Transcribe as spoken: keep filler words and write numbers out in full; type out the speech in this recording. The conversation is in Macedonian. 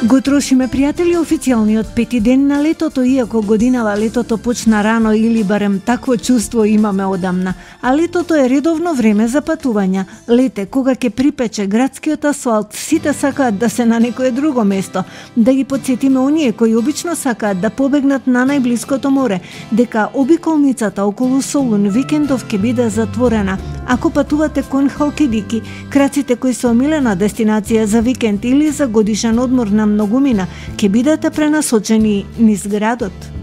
Го трошиме, пријатели, официјалниот пети ден на летото, иако годинава летото почна рано или барем такво чувство имаме одамна. А летото е редовно време за патувања. Лете, кога ќе припече градскиот асфалт, сите сакаат да се на некое друго место. Да ги подсетиме оние кои обично сакаат да побегнат на најблиското море, дека обиколницата околу Солун викендов ќе биде затворена. Ако патувате кон Халкидики, краците кои се омилена дестинација за викенд или за годишен одмор на многумина, ќе бидете пренасочени низ градот.